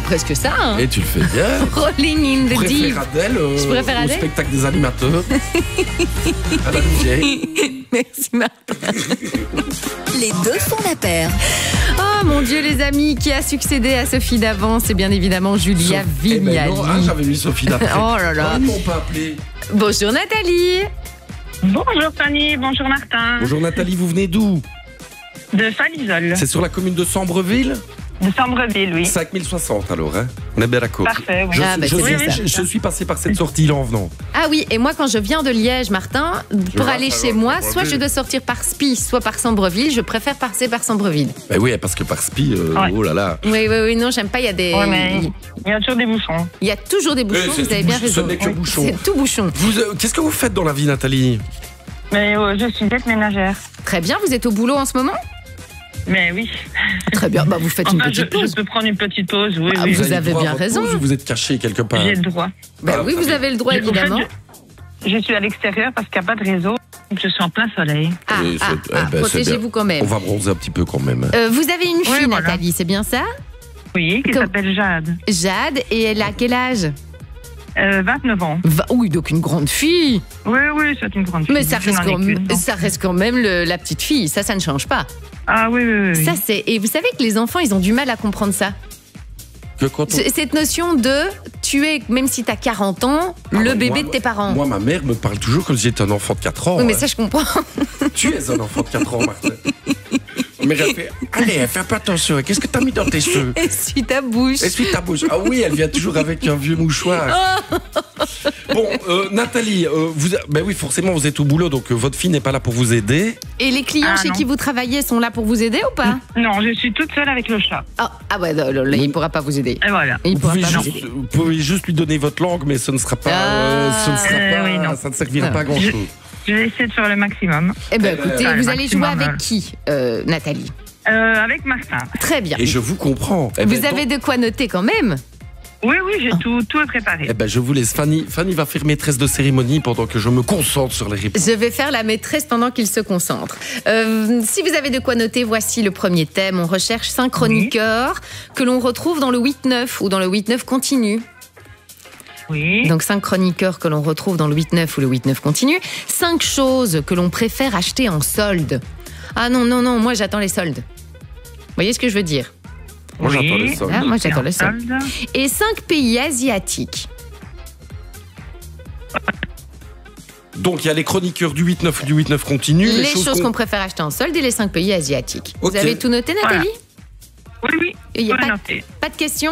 presque ça. Hein. Et tu le fais bien. Rolling in the Deep. Adèle, Je préfère au Adèle. spectacle des animateurs. À la vieille. Merci Martin. Les deux font la paire. Oh mon Dieu les amis, qui a succédé à Sophie d'avant? C'est bien évidemment Julia Vignali. J'avais mis Sophie d'après. Oh là là. Ils m'ont pas appelé. Bonjour Nathalie. Bonjour Fanny, bonjour Martin. Bonjour Nathalie, vous venez d'où? De Falisol. C'est sur la commune de Sambreville? De Sambreville, oui. 5060 alors, hein? On est bien d'accord. Parfait, oui. Je suis passé par cette sortie là en venant. Ah oui, et moi quand je viens de Liège, Martin, pour aller chez moi, soit je dois sortir par Spie, soit par Sambreville. Je préfère passer par Sambreville. Ben oui, parce que par Spie, oh là là. Oui, non, j'aime pas, il y a des... Ouais, mais il y a toujours des bouchons. Il y a toujours des bouchons, c'est vous avez tout bien bouchon, ce raison. n'est que bouchon. C'est tout bouchon. Qu'est-ce que vous faites dans la vie, Nathalie? Mais je suis aide-ménagère. Très bien, vous êtes au boulot en ce moment? Mais oui. Très bien, bah vous faites une Enfin, petite pause. je peux prendre une petite pause, oui. Ah, oui. vous avez bien raison. Vous êtes caché quelque part. J'ai le droit. Bah oui, vous avez le droit, évidemment. Je suis à l'extérieur parce qu'il n'y a pas de réseau. Donc je suis en plein soleil. Protégez-vous quand même. On va bronzer un petit peu quand même. Vous avez une fille, voilà. Nathalie, c'est bien ça? Oui, qui s'appelle Jade. Jade, et elle a quel âge? 29 ans. Oui, donc une grande fille. Oui, c'est une grande fille. Mais ça reste quand même la petite fille, ça ne change pas. Ah oui. Ça, et vous savez que les enfants, ils ont du mal à comprendre ça. Cette notion de tu es, même si tu as 40 ans, le bébé de tes parents. Moi, ma mère me parle toujours comme si j'étais un enfant de 4 ans. Oui, mais ça, je comprends. Tu es un enfant de 4 ans, Martin. Mais elle fait, allez, fais pas attention, qu'est-ce que t'as mis dans tes cheveux? Essuie ta bouche. Essuie ta bouche. Ah oui, elle vient toujours avec un vieux mouchoir. Bon, Nathalie, ben oui, forcément, vous êtes au boulot, donc votre fille n'est pas là pour vous aider. Et les clients chez qui vous travaillez sont là pour vous aider ou pas? Non, je suis toute seule avec le chat. Ah ouais, non, là, il ne pourra pas vous aider. Et voilà. Vous pouvez juste lui donner votre langue, mais ce ne sera pas, ça ne servira pas à grand chose. Je vais essayer de faire le maximum. Eh bien, écoutez, vous allez jouer avec qui, Nathalie? Avec Martin. Très bien. Et je vous comprends. Vous avez de quoi noter quand même? Oui, j'ai tout est préparé. Eh ben, je vous laisse. Fanny va faire maîtresse de cérémonie pendant que je me concentre sur les réponses. Je vais faire la maîtresse pendant qu'il se concentre. Si vous avez de quoi noter, voici le premier thème. On recherche 5 chroniqueurs que l'on retrouve dans le 8-9 ou dans le 8-9 continu. Oui. Donc 5 chroniqueurs que l'on retrouve dans le 8-9 ou le 8-9 continu. 5 choses que l'on préfère acheter en solde. Ah non, moi j'attends les soldes. Vous voyez ce que je veux dire? Moi j'attends les soldes. Moi j'attends les soldes. Et 5 pays asiatiques. Donc il y a les chroniqueurs du 8-9 ou du 8-9 continu. Les choses qu'on préfère acheter en solde et les 5 pays asiatiques. Okay. Vous avez tout noté, Nathalie? Oui. Il n'y a pas de questions?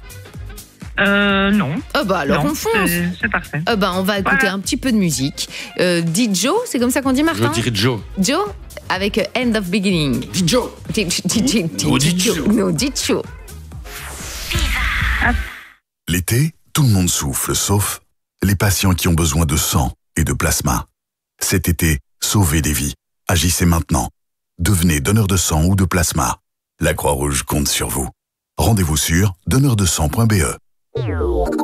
Non. Alors on fonce. C'est parfait. On va écouter un petit peu de musique. Dit Joe, c'est comme ça qu'on dit, Martin? Je dirais Joe. Joe, avec End of Beginning. Dit Joe. Dit Joe. L'été, tout le monde souffle, sauf les patients qui ont besoin de sang et de plasma. Cet été, sauvez des vies. Agissez maintenant. Devenez donneur de sang ou de plasma. La Croix-Rouge compte sur vous. Rendez-vous sur donneurdesang.be.